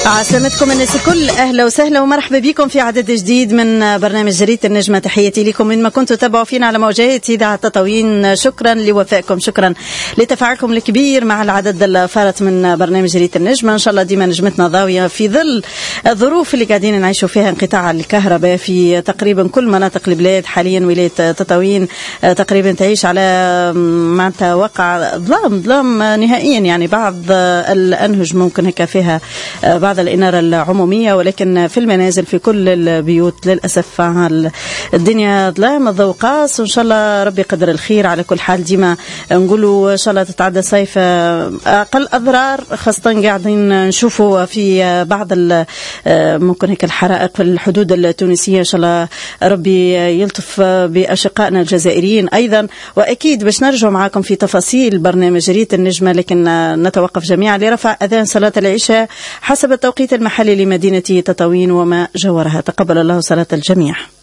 عسلامتكم الناس الكل، أهلا وسهلا ومرحبا بكم في عدد جديد من برنامج جريدة النجمة. تحياتي لكم من ما كنتوا تتابعوا فينا على موجات إذاعة تطاوين. شكرا لوفائكم، شكرا لتفاعلكم الكبير مع العدد الفارط من برنامج جريدة النجمة. إن شاء الله ديما نجمتنا ضاوية في ظل الظروف اللي قاعدين نعيشوا فيها، انقطاع الكهرباء في تقريبا كل مناطق البلاد. حاليا ولاية تطاوين تقريبا تعيش على معناتها وقع ظلام نهائيا، يعني بعض الأنهج ممكن هكا فيها بعض الإنارة العمومية، ولكن في المنازل في كل البيوت للأسف الدنيا ظلام، الضوء قاس. وإن شاء الله ربي يقدر الخير. على كل حال ديما نقولوا إن شاء الله تتعدى صيف أقل أضرار، خاصة قاعدين نشوفوا في بعض ممكن هيك الحرائق في الحدود التونسية. إن شاء الله ربي يلطف بأشقائنا الجزائريين أيضا. وأكيد باش نرجع معاكم في تفاصيل برنامج جريدة النجمة، لكن نتوقف جميعا لرفع أذان صلاة العشاء حسب التوقيت المحلي لمدينة تطاوين وما جاورها. تقبل الله صلاة الجميع.